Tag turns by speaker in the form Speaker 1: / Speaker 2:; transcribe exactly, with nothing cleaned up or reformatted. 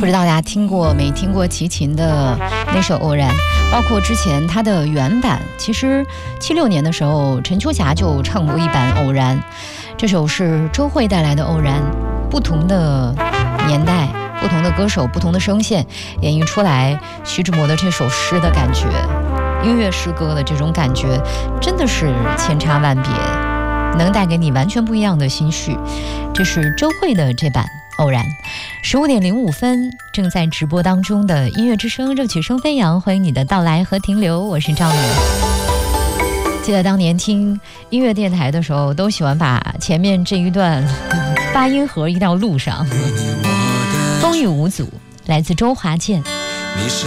Speaker 1: 不知道大家听过没听过齐秦的那首《偶然》，包括之前他的原版，其实七六年的时候陈秋霞就唱过一版《偶然》，这首是周蕙带来的《偶然》，不同的年代不同的歌手不同的声线演绎出来徐志摩的这首诗的感觉，音乐诗歌的这种感觉真的是千差万别，能带给你完全不一样的心绪。这是周蕙的这版偶然。十五点零五分，正在直播当中的音乐之声，热曲声飞扬，欢迎你的到来和停留，我是赵宇。记得当年听音乐电台的时候，都喜欢把前面这一段发音盒一定要录上。风雨无阻，来自周华健。